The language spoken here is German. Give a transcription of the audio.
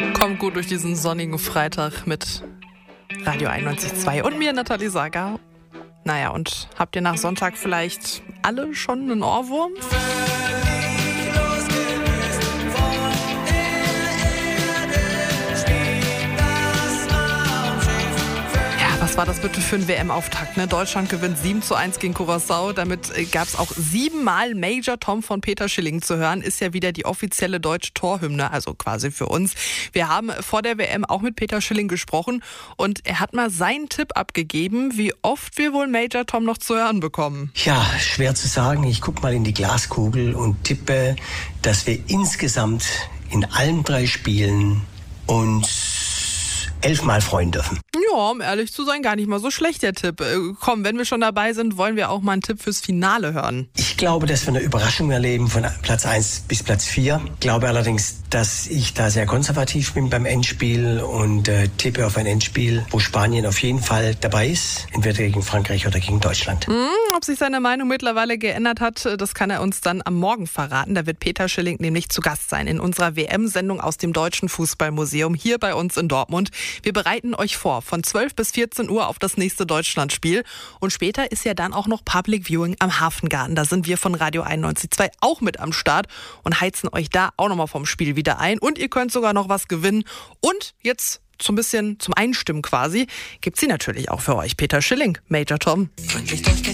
Kommt gut durch diesen sonnigen Freitag mit Radio 91.2 und mir, Nathalie Sager. Naja, und habt ihr nach Sonntag vielleicht alle schon einen Ohrwurm? Was war das bitte für ein WM-Auftakt? Ne? Deutschland gewinnt 7:1 gegen Curaçao. Damit gab es auch 7-mal Major Tom von Peter Schilling zu hören. Ist ja wieder die offizielle deutsche Torhymne, also quasi für uns. Wir haben vor der WM auch mit Peter Schilling gesprochen und er hat mal seinen Tipp abgegeben, wie oft wir wohl Major Tom noch zu hören bekommen. Ja, schwer zu sagen. Ich gucke mal in die Glaskugel und tippe, dass wir insgesamt in allen 3 Spielen uns 11-mal freuen dürfen. Ja, um ehrlich zu sein, gar nicht mal so schlecht der Tipp. Komm, wenn wir schon dabei sind, wollen wir auch mal einen Tipp fürs Finale hören. Ich glaube, dass wir eine Überraschung erleben von Platz 1 bis Platz 4. Ich glaube allerdings, dass ich da sehr konservativ bin beim Endspiel und tippe auf ein Endspiel, wo Spanien auf jeden Fall dabei ist, entweder gegen Frankreich oder gegen Deutschland. Ob sich seine Meinung mittlerweile geändert hat, das kann er uns dann am Morgen verraten. Da wird Peter Schilling nämlich zu Gast sein in unserer WM-Sendung aus dem Deutschen Fußballmuseum hier bei uns in Dortmund. Wir bereiten euch vor von 12 bis 14 Uhr auf das nächste Deutschlandspiel. Und später ist ja dann auch noch Public Viewing am Hafengarten. Da sind wir von Radio 91.2 auch mit am Start und heizen euch da auch nochmal vom Spiel wieder ein. Und ihr könnt sogar noch was gewinnen. Und jetzt so ein bisschen zum Einstimmen quasi, gibt's sie natürlich auch für euch. Peter Schilling, Major Tom.